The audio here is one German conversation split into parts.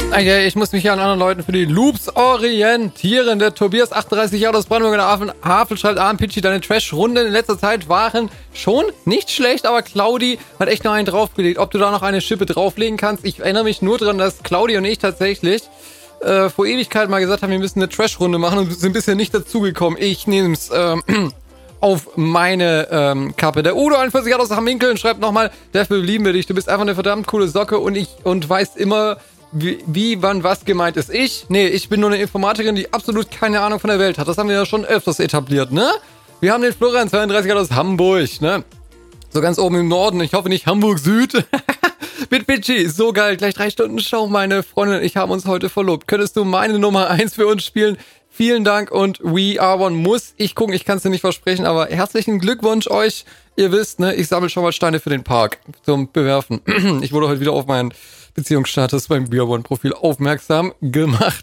Ich muss mich hier an anderen Leuten für die Loops orientieren. Der Tobias, 38 Jahre aus Brandenburg, in der Havel schreibt, Pitchy, deine Trash-Runden in letzter Zeit waren schon nicht schlecht, aber Claudi hat echt noch einen draufgelegt. Ob du da noch eine Schippe drauflegen kannst? Ich erinnere mich nur daran, dass Claudi und ich tatsächlich vor Ewigkeit mal gesagt haben, wir müssen eine Trash-Runde machen und sind bisher nicht dazugekommen. Ich nehme es auf meine Kappe. Der Udo, 41 Jahre aus Hamminkeln, schreibt nochmal, dafür lieben wir dich. Du bist einfach eine verdammt coole Socke und weißt immer, wie, wann, was gemeint ist. Ich bin nur eine Informatikerin, die absolut keine Ahnung von der Welt hat. Das haben wir ja schon öfters etabliert, ne? Wir haben den Florian, 32 aus Hamburg, ne? So ganz oben im Norden. Ich hoffe nicht Hamburg Süd. Mit Bitchy, so geil. Gleich 3 Stunden Show. Meine Freundin und ich haben uns heute verlobt. Könntest du meine Nummer 1 für uns spielen? Vielen Dank und We Are One muss ich gucken. Ich kann es dir nicht versprechen, aber herzlichen Glückwunsch euch. Ihr wisst, ne? Ich sammle schon mal Steine für den Park zum Bewerfen. Ich wurde heute wieder auf meinen Beziehungsstatus beim We Are One Profil aufmerksam gemacht.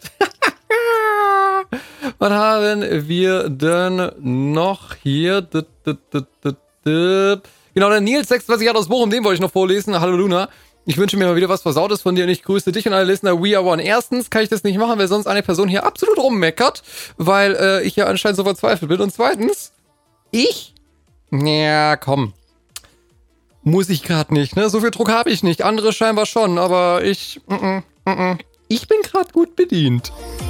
Was haben wir denn noch hier? Genau, der Nils, 26 Jahre aus Bochum, den wollte ich noch vorlesen. Hallo Luna. Ich wünsche mir mal wieder was Versautes von dir und ich grüße dich und alle Listener We Are One. Erstens kann ich das nicht machen, weil sonst eine Person hier absolut rummeckert, weil ich ja anscheinend so verzweifelt bin. Und zweitens, ja, komm. Muss ich gerade nicht, ne? So viel Druck habe ich nicht. Andere scheinbar schon, aber ich bin gerade gut bedient.